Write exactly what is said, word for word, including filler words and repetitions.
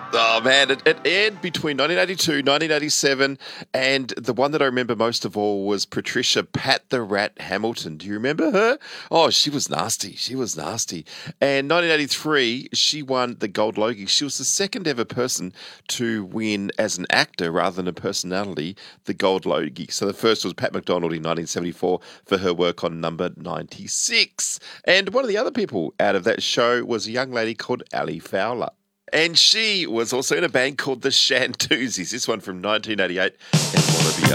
Oh, man, it, it aired between nineteen eighty-two, nineteen eighty-seven, and the one that I remember most of all was Patricia Pat the Rat Hamilton. Do you remember her? Oh, she was nasty. She was nasty. And nineteen eighty-three, she won the Gold Logie. She was the second ever person to win as an actor rather than a personality, the Gold Logie. So the first was Pat McDonald in nineteen seventy-four for her work on Number ninety-six. And one of the other people out of that show was a young lady called Ali Fowler. And she was also in a band called the Shantuzis. This one from nineteen eighty-eight and Wanna Be